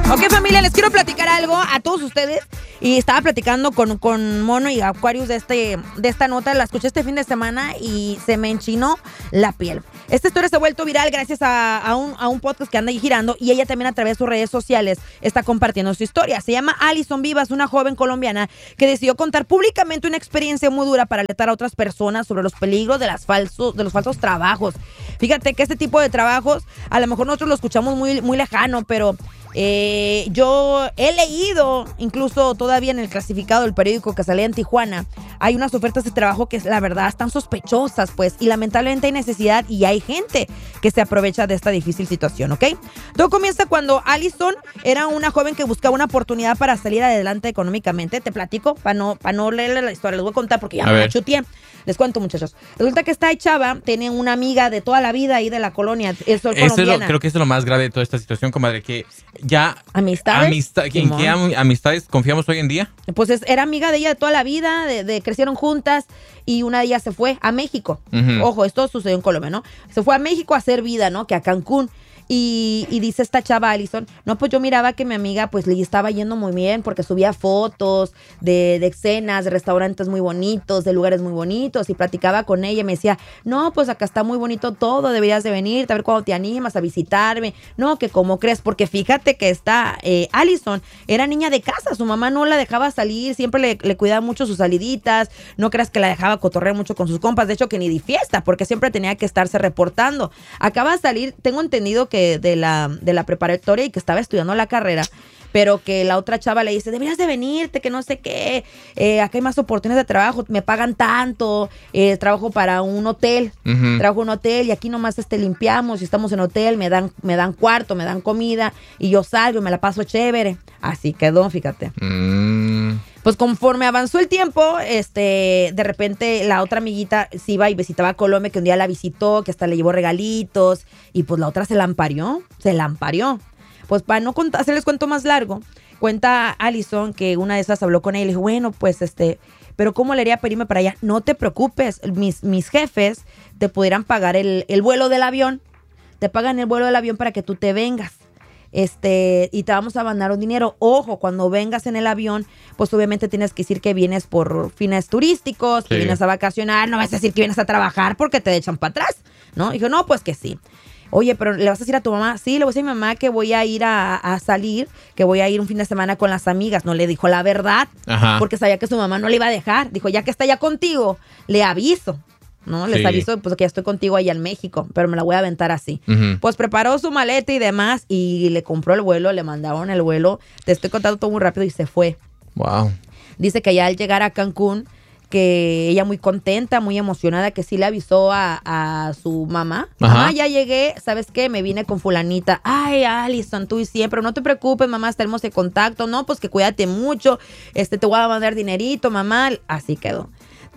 Ok, familia, les quiero platicar algo a todos ustedes. Y estaba platicando con Mono y Aquarius de esta nota. La escuché este fin de semana y se me enchinó la piel. Esta historia se ha vuelto viral gracias a un podcast que anda ahí girando. Y ella también a través de sus redes sociales está compartiendo su historia. Se llama Alison Vivas, una joven colombiana que decidió contar públicamente una experiencia muy dura para alertar a otras personas sobre los peligros de los falsos trabajos. Fíjate que este tipo de trabajos, a lo mejor nosotros lo escuchamos muy, muy lejano, pero yo he leído, incluso todavía en el clasificado del periódico que salía en Tijuana, hay unas ofertas de trabajo que la verdad están sospechosas, pues, y lamentablemente hay necesidad y hay gente que se aprovecha de esta difícil situación, ¿ok? Todo comienza cuando Alison era una joven que buscaba una oportunidad para salir adelante económicamente. Te platico, para no leerle la historia, les voy a contar porque ya me la chuteé. Les cuento, muchachos. Resulta que esta chava tiene una amiga de toda la vida ahí de la colonia. Creo que es lo más grave de toda esta situación, comadre, que ya... ¿Amistades? ¿En qué amistades confiamos hoy en día? Pues era amiga de ella de toda la vida, crecieron juntas y una de ellas se fue a México. Uh-huh. Ojo, esto sucedió en Colombia, ¿no? Se fue a México a hacer vida, ¿no? Que a Cancún. Y dice esta chava Alison, no, pues yo miraba que mi amiga pues le estaba yendo muy bien porque subía fotos de escenas, de restaurantes muy bonitos, de lugares muy bonitos, y platicaba con ella y me decía, no, pues acá está muy bonito todo, deberías de venir, a ver cuándo te animas a visitarme. No, que cómo crees, porque fíjate que esta Alison era niña de casa, su mamá no la dejaba salir, siempre le cuidaba mucho sus saliditas, no creas que la dejaba cotorrear mucho con sus compas, de hecho que ni de fiesta, porque siempre tenía que estarse reportando. Acaba de salir, tengo entendido que de la preparatoria y que estaba estudiando la carrera, pero que la otra chava le dice, deberías de venirte, que no sé qué, acá hay más oportunidades de trabajo, me pagan tanto, trabajo para un hotel, trabajo en un hotel y aquí nomás limpiamos y estamos en hotel, me dan cuarto, me dan comida y yo salgo y me la paso chévere. Así quedó, fíjate. Pues conforme avanzó el tiempo, de repente la otra amiguita se iba y visitaba a Colombia, que un día la visitó, que hasta le llevó regalitos, y pues la otra se la amparió. Pues para no hacerles cuento más largo, cuenta Alison que una de esas habló con ella y le dijo, bueno, pues pero ¿cómo le haría para irme para allá? No te preocupes, mis jefes te pudieran pagar el vuelo del avión, te pagan el vuelo del avión para que tú te vengas. Y te vamos a mandar un dinero. Ojo, cuando vengas en el avión, pues obviamente tienes que decir que vienes por fines turísticos, que vienes a vacacionar, no vas a decir que vienes a trabajar porque te echan para atrás, ¿no? Y dijo, no, pues que sí. Oye, pero ¿le vas a decir a tu mamá? Sí, le voy a decir a mi mamá que voy a ir a salir, que voy a ir un fin de semana con las amigas. No le dijo la verdad, porque sabía que su mamá no le iba a dejar. Dijo, ya que está ya contigo, le aviso. ¿No? Les aviso pues que ya estoy contigo allá en México, pero me la voy a aventar así. Pues preparó su maleta y demás y le compró el vuelo, le mandaron el vuelo. Te estoy contando todo muy rápido y se fue. Wow. Dice que ya al llegar a Cancún, que ella muy contenta, muy emocionada, que sí le avisó a su mamá. Mamá, ya llegué, ¿sabes qué? Me vine con fulanita. Ay, Alison, tú y siempre, no te preocupes, mamá, estaremos en contacto. No, pues que cuídate mucho, te voy a mandar dinerito, mamá. Así quedó.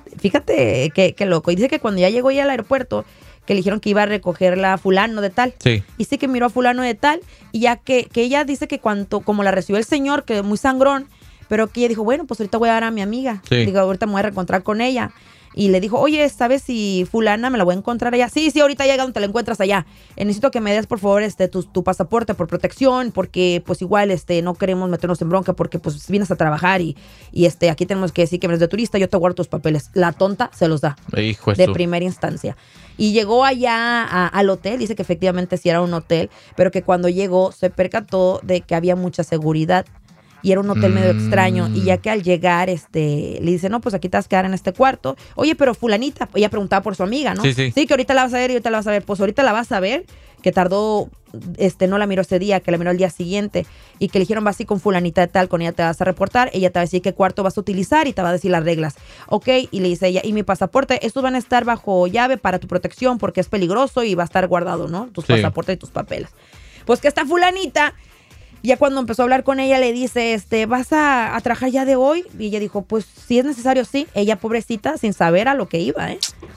Fíjate qué loco. Y dice que cuando ya llegó ella al aeropuerto, que le dijeron que iba a recogerla a fulano de tal. Sí. Y sí que miró a fulano de tal. Y ya que ella dice que como la recibió el señor, que muy sangrón, pero que ella dijo, bueno, pues ahorita voy a dar a mi amiga. Sí. Digo, ahorita me voy a reencontrar con ella. Y le dijo, oye, ¿sabes si fulana me la voy a encontrar allá? Sí, ahorita llega donde te la encuentras allá. Necesito que me des, por favor, tu pasaporte por protección, porque pues igual no queremos meternos en bronca, porque pues vienes a trabajar y aquí tenemos que decir que vienes de turista, yo te guardo tus papeles. La tonta se los da. Hijo de primera instancia. Y llegó allá al hotel, dice que efectivamente sí era un hotel, pero que cuando llegó se percató de que había mucha seguridad. Y era un hotel medio extraño. Y ya que al llegar, le dice, no, pues aquí te vas a quedar en este cuarto. Oye, pero fulanita, ella preguntaba por su amiga, ¿no? Sí, que ahorita la vas a ver y ahorita la vas a ver. Pues ahorita la vas a ver, que tardó, no la miró ese día, que la miró el día siguiente. Y que le dijeron, vas así con fulanita de tal, con ella te vas a reportar. Ella te va a decir qué cuarto vas a utilizar y te va a decir las reglas. Ok, y le dice ella, y mi pasaporte, estos van a estar bajo llave para tu protección porque es peligroso y va a estar guardado, ¿no? Tus pasaportes y tus papeles. Pues que esta fulanita... Ya cuando empezó a hablar con ella, le dice, ¿vas a trabajar ya de hoy? Y ella dijo, pues si es necesario, sí. Ella, pobrecita, sin saber a lo que iba,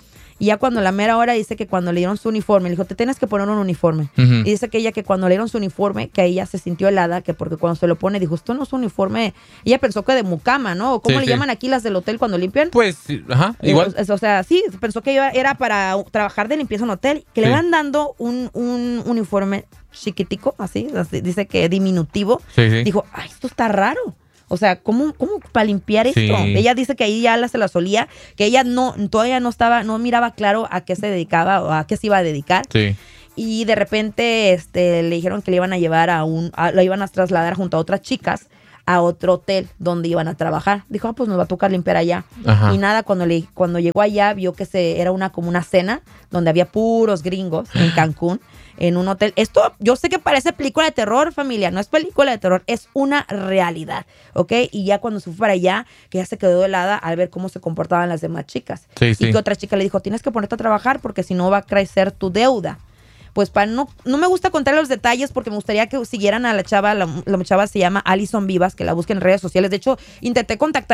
Y ya cuando la mera hora dice que cuando le dieron su uniforme, le dijo, te tienes que poner un uniforme. Y dice que ella que cuando le dieron su uniforme, que ella se sintió helada, que porque cuando se lo pone, dijo, esto no es un uniforme. Ella pensó que de mucama, ¿no? ¿O cómo le llaman aquí las del hotel cuando limpian? Pues, igual. O sea, sí, pensó que era para trabajar de limpieza en hotel, que le van dando un uniforme chiquitico, así, dice que diminutivo. Dijo, ay, esto está raro. O sea, ¿cómo para limpiar esto? Ella dice que ahí ya se la solía, que ella todavía no miraba claro a qué se dedicaba o a qué se iba a dedicar. Y de repente le dijeron que le iban a llevar la iban a trasladar junto a otras chicas a otro hotel donde iban a trabajar. Dijo, pues nos va a tocar limpiar allá. Y nada, cuando llegó allá, vio que era como una cena donde había puros gringos en Cancún, en un hotel. Esto, yo sé que parece película de terror, familia. No es película de terror, es una realidad, ¿ok? Y ya cuando se fue para allá, que ya se quedó helada al ver cómo se comportaban las demás chicas. Y que otra chica le dijo, tienes que ponerte a trabajar porque si no va a crecer tu deuda. Pues no me gusta contar los detalles porque me gustaría que siguieran a la chava. La chava se llama Alison Vivas, que la busquen en redes sociales. De hecho, intenté contactar